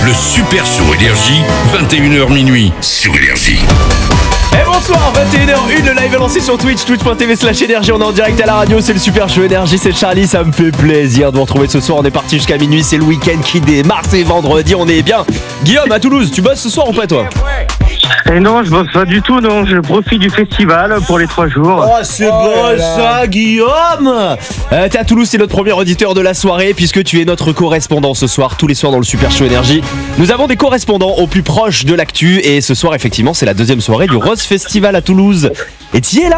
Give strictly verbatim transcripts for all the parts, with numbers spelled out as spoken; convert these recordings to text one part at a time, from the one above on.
le Super Show Énergie, vingt et une heures minuit sur Énergie. Et bonsoir, vingt et une heures une, le live est lancé sur Twitch, twitch.tv slash énergie, on est en direct à la radio, c'est le Super Show Énergie, c'est Charlie, ça me fait plaisir de vous retrouver ce soir, on est parti jusqu'à minuit, c'est le week-end qui démarre, c'est vendredi, on est bien. Guillaume, à Toulouse, tu bosses ce soir ou pas toi? Et non, je bosse pas du tout, non, je profite du festival pour les trois jours. Oh, c'est oh beau ça, Guillaume. euh, T'es à Toulouse, c'est notre premier auditeur de la soirée, puisque tu es notre correspondant ce soir, tous les soirs dans le Super Show Énergie. Nous avons des correspondants au plus proche de l'actu, et ce soir, effectivement, c'est la deuxième soirée du Rose Festival à Toulouse. Et t'y es là?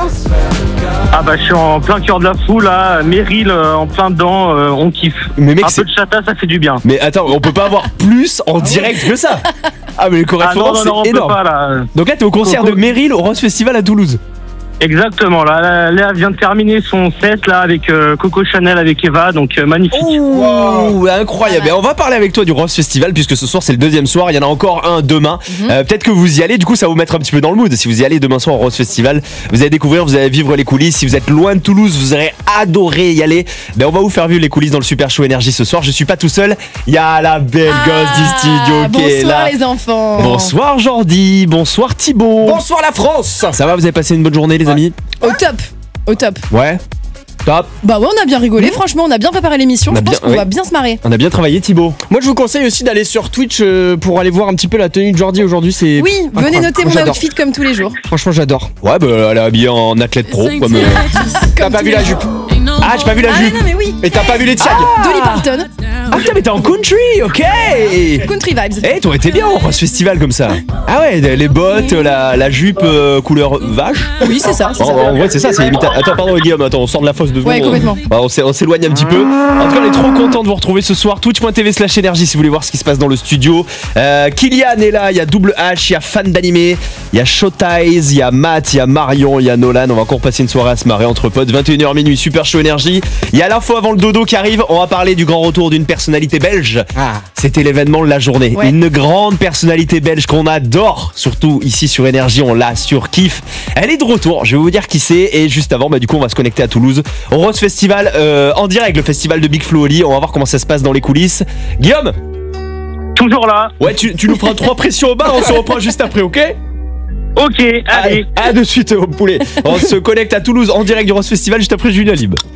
Ah bah je suis en plein cœur de la foule là, Meryl euh, en plein dedans, euh, on kiffe. Mais mec, un c'est... peu de chata, ça fait du bien. Mais attends, on peut pas avoir plus en direct que ça. Ah mais les correspondants, ah non, non, non, c'est énorme. pas, là. Donc là t'es au concert Coco. de Meryl au Rose Festival à Toulouse. Exactement, là, là, là elle vient de terminer son set là avec euh, Coco Chanel avec Eva, donc euh, magnifique. Oh, wow. Incroyable. Et on va parler avec toi du Rose Festival puisque ce soir c'est le deuxième soir, il y en a encore un demain. Mm-hmm. euh, Peut-être que vous y allez, du coup ça va vous mettre un petit peu dans le mood. Si vous y allez demain soir au Rose Festival, vous allez découvrir, vous allez vivre les coulisses. Si vous êtes loin de Toulouse, vous aurez adoré y aller. Ben on va vous faire vivre les coulisses dans le Super Show Énergie ce soir. Je suis pas tout seul, il y a la belle ah, gosse du studio qui est là. Bonsoir les enfants. Bonsoir Jordi, bonsoir Thibaut. Bonsoir la France. Ça va, vous avez passé une bonne journée les ouais. amis? Au top, au top. Ouais. Top. Bah ouais, on a bien rigolé, mmh. franchement, on a bien préparé l'émission, je pense qu'on ouais. va bien se marrer. On a bien travaillé Thibaut. Moi je vous conseille aussi d'aller sur Twitch euh, pour aller voir un petit peu la tenue de Jordi aujourd'hui, c'est oui, incroyable. Venez noter mon j'adore. outfit comme tous les jours. Franchement j'adore. Ouais bah elle est habillée en athlète pro comme... T'as pas vu la jupe? Ah j'ai pas vu la ah, jupe. Non mais oui. Et t'as pas vu les tags? ah. Dolly Parton. Ah putain mais t'es en country, ok. Country vibes. Eh t'aurais été bien au Rose Festival comme ça. Ah ouais, les bottes, la, la jupe euh, couleur vache. Oui c'est ça, c'est en, ça. En vrai c'est ça, c'est imita... Attends pardon Guillaume, attends on sort de la fosse de ouais complètement. Bah, on, on s'éloigne un petit peu. En tout cas on est trop content de vous retrouver ce soir. Twitch.tv slash énergie si vous voulez voir ce qui se passe dans le studio. euh, Kylian est là, il y a Double H, il y a Fan d'animé, il y a Showtize, il y a Matt, il y a Marion, il y a Nolan. On va encore passer une soirée à se marrer entre potes. vingt et une heures minuit, Super Show Énergie. Il y a l'info avant le dodo qui arrive. On va parler du grand retour d'une personnalité belge. Ah. C'était l'événement de la journée, ouais. Une grande personnalité belge qu'on adore, surtout ici sur Énergie, on la surkiffe. Elle est de retour, je vais vous dire qui c'est. Et juste avant, bah, du coup on va se connecter à Toulouse au Rose Festival euh, en direct, le festival de Big Flo Oli. On va voir comment ça se passe dans les coulisses. Guillaume, toujours là. Ouais, tu, tu nous prends trois pressions au bas, on se reprend juste après, ok? Ok, allez. À, à de suite, au poulet. On se connecte à Toulouse en direct du Rose Festival juste après Julien Libre.